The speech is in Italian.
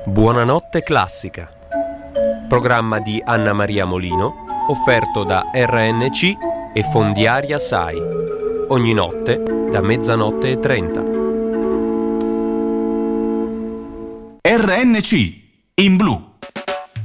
Buonanotte classica. Programma di Anna Maria Molino, offerto da RNC e Fondiaria SAI. Ogni notte da 00:30. RNC in blu.